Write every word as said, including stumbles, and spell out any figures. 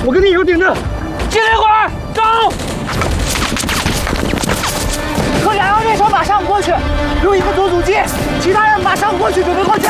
我跟你以后顶着。 接了一会儿，走。和两辆列车马上过去，留一个做阻击，其他人马上过去准备换车。